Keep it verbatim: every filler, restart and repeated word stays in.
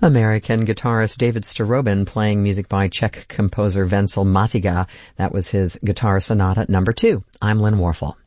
American guitarist David Starobin playing music by Czech composer Vencel Matiga. That was his Guitar Sonata number two. I'm Lynn Warfel.